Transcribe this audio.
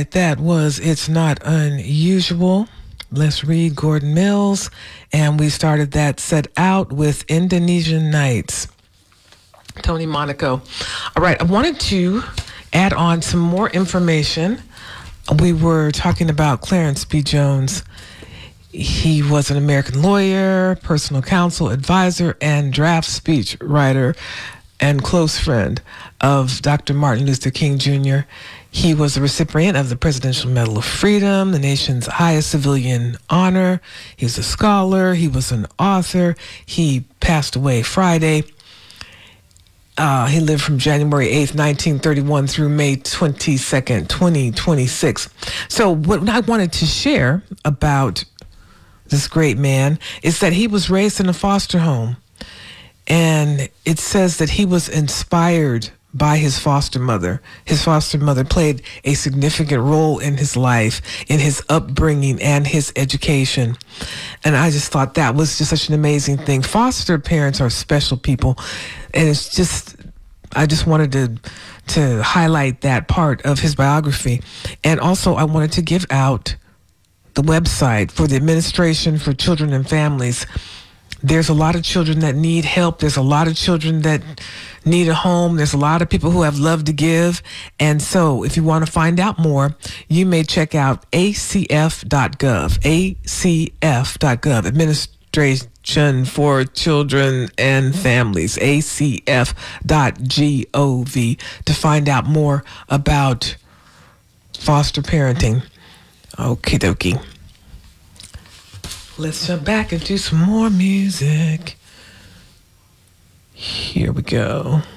right, that was It's Not Unusual. Let's read Gordon Mills. And we started that set out with Indonesian Nights. Tony Monaco. All right, I wanted to add on some more information. We were talking about Clarence B. Jones. He was an American lawyer, personal counsel, advisor, and draft speech writer and close friend of Dr. Martin Luther King Jr. He was the recipient of the Presidential Medal of Freedom, the nation's highest civilian honor. He was a scholar. He was an author. He passed away Friday. He lived from January 8th, 1931 through May 22nd, 2026. So what I wanted to share about this great man is that he was raised in a foster home. And it says that he was inspired by his foster mother. His foster mother played a significant role in his life, in his upbringing and his education. And I just thought that was just such an amazing thing. Foster parents are special people. And it's just, I just wanted to highlight that part of his biography. And also I wanted to give out the website for the Administration for Children and Families. There's a lot of children that need help. There's a lot of children that need a home. There's a lot of people who have love to give. And so if you want to find out more, you may check out acf.gov, acf.gov, Administration for Children and Families, acf.gov, to find out more about foster parenting. Okie dokie. Let's jump back and do some more music. Here we go.